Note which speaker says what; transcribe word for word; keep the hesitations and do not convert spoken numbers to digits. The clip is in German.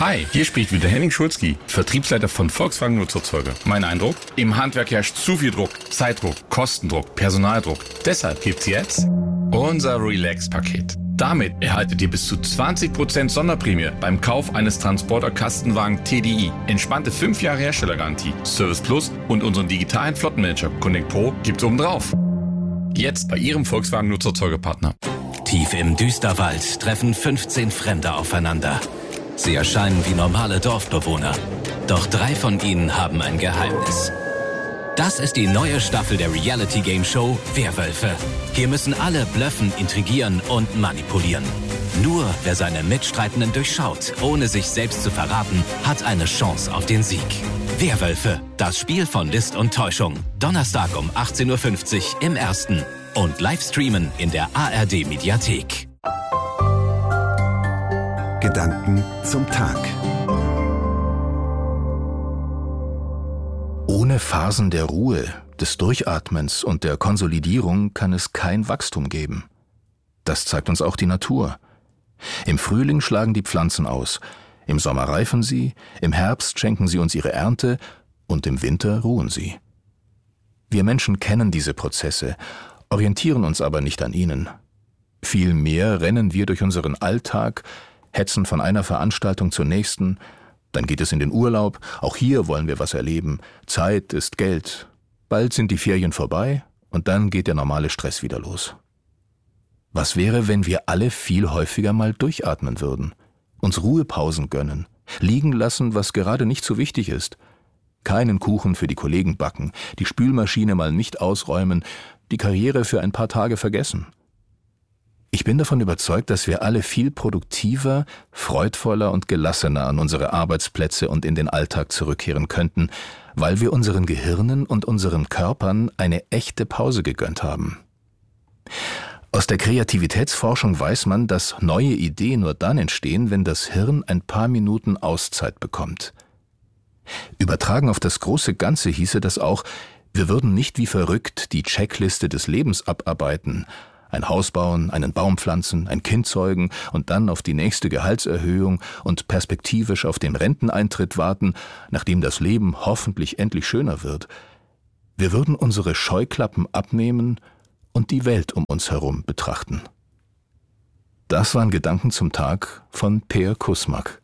Speaker 1: Hi, hier spricht wieder Henning Schulzki, Vertriebsleiter von Volkswagen Nutzerzeuger. Mein Eindruck? Im Handwerk herrscht zu viel Druck, Zeitdruck, Kostendruck, Personaldruck. Deshalb gibt's jetzt unser Relax-Paket. Damit erhaltet ihr bis zu zwanzig Prozent Sonderprämie beim Kauf eines Transporter-Kastenwagen T D I. Entspannte fünf Jahre Herstellergarantie, Service Plus und unseren digitalen Flottenmanager Connect Pro gibt's obendrauf. Jetzt bei Ihrem Volkswagen Nutzerzeugerpartner.
Speaker 2: Tief im Düsterwald treffen fünfzehn Fremde aufeinander. Sie erscheinen wie normale Dorfbewohner. Doch drei von ihnen haben ein Geheimnis. Das ist die neue Staffel der Reality-Game-Show Werwölfe. Hier müssen alle blöffen, intrigieren und manipulieren. Nur wer seine Mitstreitenden durchschaut, ohne sich selbst zu verraten, hat eine Chance auf den Sieg. Werwölfe, das Spiel von List und Täuschung. Donnerstag um achtzehn Uhr fünfzig im Ersten. Und Livestreamen in der A R D-Mediathek.
Speaker 3: Gedanken zum Tag.
Speaker 4: Ohne Phasen der Ruhe, des Durchatmens und der Konsolidierung kann es kein Wachstum geben. Das zeigt uns auch die Natur. Im Frühling schlagen die Pflanzen aus, im Sommer reifen sie, im Herbst schenken sie uns ihre Ernte und im Winter ruhen sie. Wir Menschen kennen diese Prozesse, orientieren uns aber nicht an ihnen. Vielmehr rennen wir durch unseren Alltag, hetzen von einer Veranstaltung zur nächsten, dann geht es in den Urlaub, auch hier wollen wir was erleben. Zeit ist Geld. Bald sind die Ferien vorbei und dann geht der normale Stress wieder los. Was wäre, wenn wir alle viel häufiger mal durchatmen würden, uns Ruhepausen gönnen, liegen lassen, was gerade nicht so wichtig ist, keinen Kuchen für die Kollegen backen, die Spülmaschine mal nicht ausräumen, die Karriere für ein paar Tage vergessen? Ich bin davon überzeugt, dass wir alle viel produktiver, freudvoller und gelassener an unsere Arbeitsplätze und in den Alltag zurückkehren könnten, weil wir unseren Gehirnen und unseren Körpern eine echte Pause gegönnt haben. Aus der Kreativitätsforschung weiß man, dass neue Ideen nur dann entstehen, wenn das Hirn ein paar Minuten Auszeit bekommt. Übertragen auf das große Ganze hieße das auch, wir würden nicht wie verrückt die Checkliste des Lebens abarbeiten, ein Haus bauen, einen Baum pflanzen, ein Kind zeugen und dann auf die nächste Gehaltserhöhung und perspektivisch auf den Renteneintritt warten, nachdem das Leben hoffentlich endlich schöner wird. Wir würden unsere Scheuklappen abnehmen und die Welt um uns herum betrachten. Das waren Gedanken zum Tag von Peer Kusmak.